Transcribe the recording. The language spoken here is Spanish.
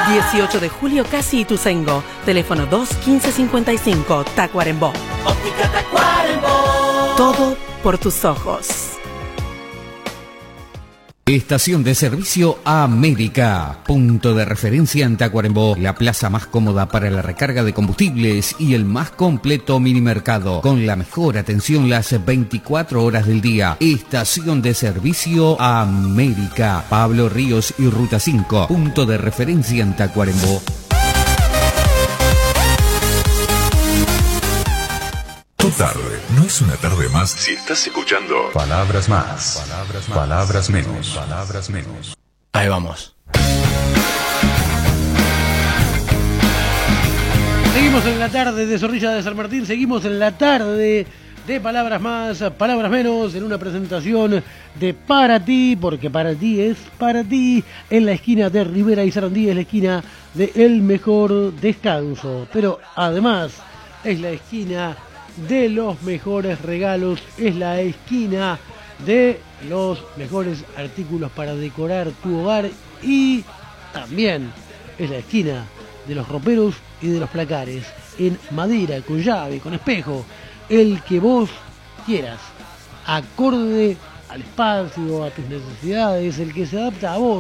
18 de julio, Casi Ituzaingó. Teléfono 2-1555, Tacuarembó. Óptica Tacuarembó. Todo por tus ojos. Estación de servicio América, punto de referencia en Tacuarembó, la plaza más cómoda para la recarga de combustibles y el más completo minimercado, con la mejor atención las 24 horas del día. Estación de servicio América, Pablo Ríos y Ruta 5, punto de referencia en Tacuarembó. Tu tarde no es una tarde más si estás escuchando Palabras Más, Palabras Menos, Palabras Menos. Ahí vamos. Seguimos en la tarde de Zorrilla de San Martín, seguimos en la tarde de Palabras Más, Palabras Menos, en una presentación de Para Ti, porque para ti es para ti, en la esquina de Rivera y Sarandí, es la esquina de El Mejor Descanso, pero además es la esquina de los mejores regalos, es la esquina de los mejores artículos para decorar tu hogar y también es la esquina de los roperos y de los placares en madera, con llave, con espejo, el que vos quieras, acorde al espacio, a tus necesidades, el que se adapta a vos.